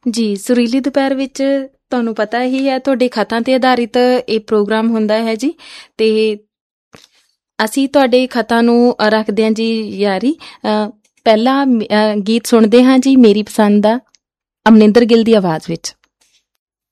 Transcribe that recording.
ਜੀ, ਸੁਰੀਲੀ ਦੁਪਹਿਰ ਵਿੱਚ ਤੁਹਾਨੂੰ ਪਤਾ ਹੀ ਹੈ, ਤੁਹਾਡੇ ਖਤਾਂ 'ਤੇ ਆਧਾਰਿਤ ਇਹ ਪ੍ਰੋਗਰਾਮ ਹੁੰਦਾ ਹੈ ਜੀ। ਅਤੇ ਅਸੀਂ ਤੁਹਾਡੇ ਖਤਾਂ ਨੂੰ ਰੱਖਦੇ ਹਾਂ ਜੀ ਯਾਰੀ। ਪਹਿਲਾ ਗੀਤ ਸੁਣਦੇ ਹਾਂ ਜੀ, ਮੇਰੀ ਪਸੰਦ ਦਾ, ਅਮਰਿੰਦਰ ਗਿੱਲ ਦੀ ਆਵਾਜ਼ ਵਿੱਚ।